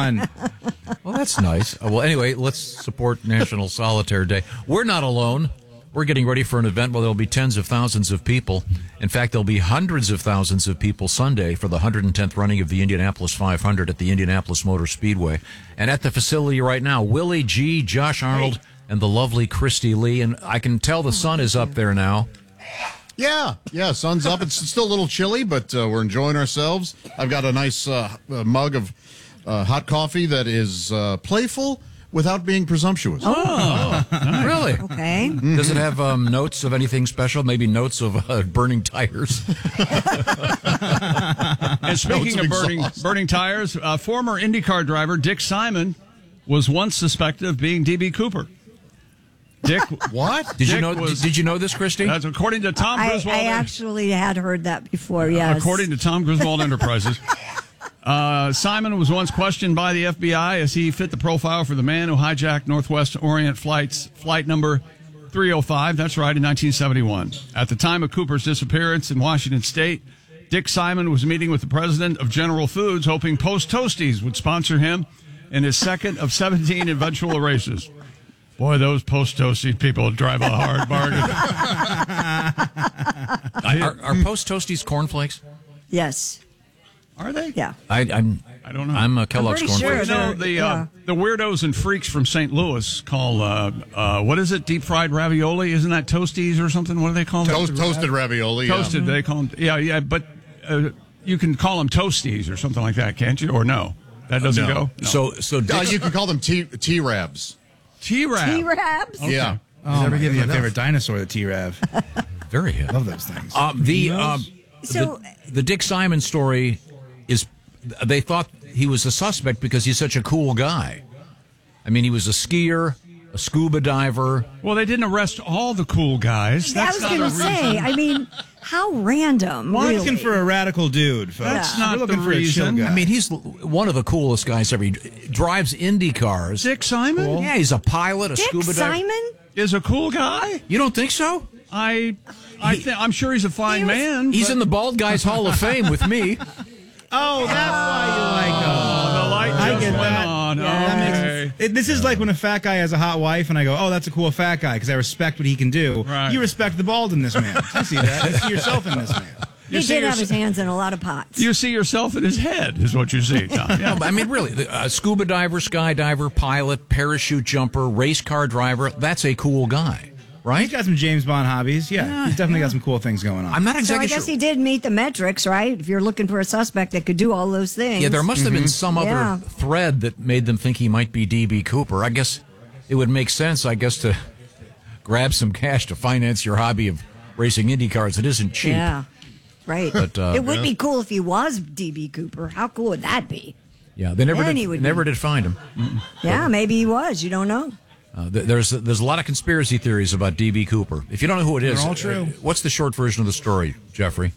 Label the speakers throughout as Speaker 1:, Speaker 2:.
Speaker 1: fun.
Speaker 2: Well, that's nice. Well, anyway, let's support National Solitaire Day. We're not alone. We're getting ready for an event where there'll be tens of thousands of people. In fact, there'll be hundreds of thousands of people Sunday for the 110th running of the Indianapolis 500 at the Indianapolis Motor Speedway. And at the facility right now, Willie G., Josh Arnold, and the lovely Christy Lee. And I can tell the sun is up there now.
Speaker 3: Yeah, sun's up. It's still a little chilly, but we're enjoying ourselves. I've got a nice mug of hot coffee that is playful without being presumptuous.
Speaker 2: Oh, really?
Speaker 4: Okay.
Speaker 2: Does it have notes of anything special? Maybe notes of burning tires?
Speaker 5: And speaking of burning tires, former IndyCar driver Dick Simon was once suspected of being D.B. Cooper. Dick,
Speaker 3: what?
Speaker 2: Did you know this, Christy?
Speaker 5: That's according to Tom Griswold.
Speaker 4: I actually had heard that before, yes.
Speaker 5: According to Tom Griswold Enterprises. Simon was once questioned by the FBI as he fit the profile for the man who hijacked Northwest Orient flight number 305. That's right, in 1971. At the time of Cooper's disappearance in Washington State, Dick Simon was meeting with the president of General Foods, hoping Post Toasties would sponsor him in his second of 17 eventual races. Boy, those Post Toasties people drive a hard bargain.
Speaker 2: Are Post Toasties cornflakes?
Speaker 4: Yes.
Speaker 5: Are they?
Speaker 4: Yeah.
Speaker 2: I don't know. I'm a Kellogg's cornflakes.
Speaker 4: Sure
Speaker 5: the weirdos and freaks from St. Louis call what is it? Deep fried ravioli? Isn't that Toasties or something? What do they call them?
Speaker 3: Toasted ravioli.
Speaker 5: Toasted. They call them. Yeah. But you can call them Toasties or something like that, can't you? Or no, that doesn't go. No.
Speaker 2: So
Speaker 3: you can call them T-Rabs.
Speaker 5: T-Rab.
Speaker 4: T-Rabs?
Speaker 3: Okay. Yeah.
Speaker 1: Oh, never give me a favorite dinosaur, the T-Rav.
Speaker 2: Very good.
Speaker 1: Love those things.
Speaker 2: The Dick Simon story is, they thought he was a suspect because he's such a cool guy. I mean, he was a skier, a scuba diver.
Speaker 5: Well, they didn't arrest all the cool guys.
Speaker 4: I was going to say, I mean, how random.
Speaker 1: We're
Speaker 4: really.
Speaker 1: looking for a radical dude, folks.
Speaker 5: That's not
Speaker 1: We're looking
Speaker 5: the
Speaker 1: for a chill
Speaker 5: reason.
Speaker 1: guy.
Speaker 2: I mean, he's one of the coolest guys ever. He drives Indy cars.
Speaker 5: Dick Simon?
Speaker 1: Cool.
Speaker 2: Yeah, he's a pilot, a
Speaker 4: Dick
Speaker 2: scuba diver.
Speaker 4: Simon?
Speaker 5: Is a cool guy?
Speaker 2: You don't think so?
Speaker 5: I'm sure he's a fine man.
Speaker 2: He's in the Bald Guys Hall of Fame with me.
Speaker 1: Oh, that's why you like him.
Speaker 5: The light
Speaker 1: I
Speaker 5: just
Speaker 1: get
Speaker 5: went
Speaker 1: that.
Speaker 5: on.
Speaker 1: Yeah,
Speaker 5: Okay.
Speaker 1: this is like when a fat guy has a hot wife, and I go, "Oh, that's a cool fat guy," because I respect what he can do.
Speaker 5: Right.
Speaker 1: You respect the bald in this man. I see that. You see yourself in this man.
Speaker 4: He did have his hands in a lot of pots.
Speaker 5: You see yourself in his head, is what you see, Tom.
Speaker 2: No, but I mean, really, scuba diver, skydiver, pilot, parachute jumper, race car driver, that's a cool guy, right?
Speaker 1: He's got some James Bond hobbies. Yeah, he's definitely got some cool things going on.
Speaker 2: I'm not
Speaker 4: So I
Speaker 2: exactly
Speaker 4: guess
Speaker 2: sure.
Speaker 4: he did meet the metrics, right? If you're looking for a suspect that could do all those things.
Speaker 2: Yeah, there must have been some other
Speaker 4: Yeah.
Speaker 2: thread that made them think he might be D.B. Cooper. I guess it would make sense, to grab some cash to finance your hobby of racing Indy cars. It isn't cheap.
Speaker 4: Yeah, right.
Speaker 2: But,
Speaker 4: it would be cool if he was D.B. Cooper. How cool would that be?
Speaker 2: Yeah, they never
Speaker 4: Then he would
Speaker 2: did find him.
Speaker 4: Yeah, maybe he was. You don't know.
Speaker 2: There's a lot of conspiracy theories about D.B. Cooper. If you don't know who it is,
Speaker 1: They're all true.
Speaker 2: What's the short version of the story, Jeffrey?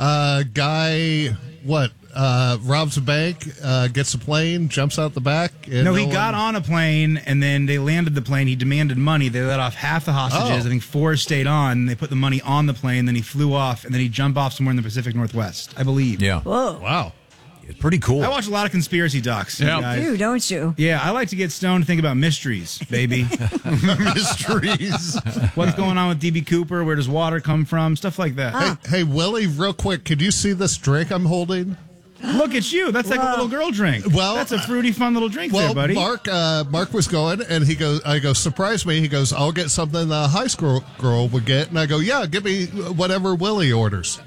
Speaker 3: Guy, robs a bank, gets a plane, jumps out the back. And
Speaker 1: No, he got on a plane, and then they landed the plane. He demanded money. They let off half the hostages. I think 4 stayed on. They put the money on the plane. Then he flew off, and then he jumped off somewhere in the Pacific Northwest, I believe.
Speaker 2: Yeah.
Speaker 4: Whoa.
Speaker 3: Wow.
Speaker 2: It's pretty cool.
Speaker 1: I watch a lot of conspiracy docs.
Speaker 5: Yeah.
Speaker 1: You guys.
Speaker 4: You, don't you?
Speaker 1: Yeah, I like to get stoned and think about mysteries, baby.
Speaker 3: Mysteries.
Speaker 1: What's going on with D.B. Cooper? Where does water come from? Stuff like that.
Speaker 3: Hey, Willie, real quick, could you see this drink I'm holding?
Speaker 1: Look at you. That's like a little girl drink.
Speaker 3: Well,
Speaker 1: that's a fruity, fun little drink there, buddy.
Speaker 3: Mark was going, and I go, surprise me. He goes, I'll get something the high school girl would get. And I go, yeah, give me whatever Willie orders.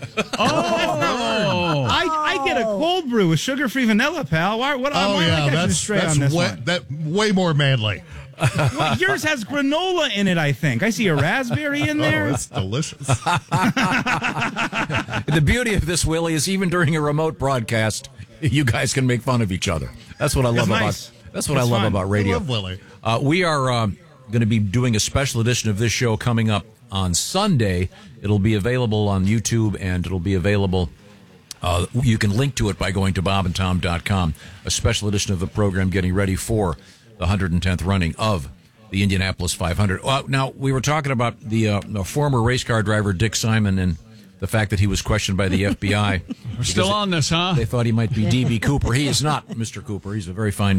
Speaker 5: Oh.
Speaker 1: I get a cold brew with sugar-free vanilla, pal. Why
Speaker 3: that's
Speaker 1: straight on this one?
Speaker 3: way more manly.
Speaker 1: Well, yours has granola in it, I think. I see a raspberry in there.
Speaker 3: Oh, it's delicious.
Speaker 2: The beauty of this, Willie, is even during a remote broadcast, you guys can make fun of each other. That's what I love
Speaker 1: nice.
Speaker 2: That's what I love about radio.
Speaker 3: I love Willie.
Speaker 2: We are going to be doing a special edition of this show coming up on Sunday. It'll be available on YouTube, and it'll be available. You can link to it by going to bobandtom.com. A special edition of the program getting ready for the 110th running of the Indianapolis 500. Now, we were talking about the former race car driver Dick Simon and the fact that he was questioned by the FBI.
Speaker 5: We're still on this, huh?
Speaker 2: They thought he might be D.B. Cooper. He is not Mr. Cooper. He's a very fine